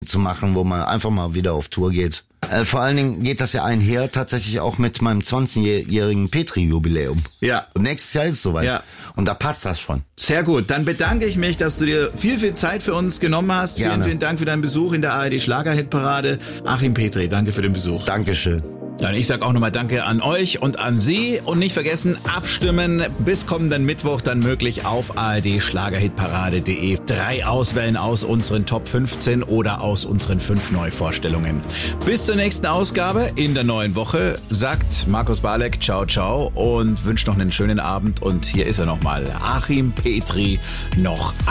zu machen, wo man einfach mal wieder auf Tour geht. Vor allen Dingen geht das ja einher tatsächlich auch mit meinem 20-jährigen Petri-Jubiläum. Ja. Und nächstes Jahr ist es soweit. Ja. Und da passt das schon. Sehr gut. Dann bedanke ich mich, dass du dir viel Zeit für uns genommen hast. Gerne. Vielen Dank für deinen Besuch in der ARD Schlagerhitparade. Achim Petri, danke für den Besuch. Dankeschön. Ja, und ich sag auch nochmal Danke an euch und an Sie und nicht vergessen, abstimmen bis kommenden Mittwoch dann möglich auf ardschlagerhitparade.de. 3 Auswählen aus unseren Top 15 oder aus unseren 5 Neuvorstellungen. Bis zur nächsten Ausgabe in der neuen Woche sagt Markus Balek ciao ciao und wünscht noch einen schönen Abend und hier ist er nochmal, Achim Petri, noch